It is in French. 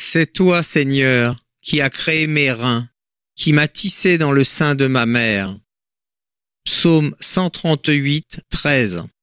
C'est toi, Seigneur, qui as créé mes reins, qui m'as tissé dans le sein de ma mère. Psaume 138, 13.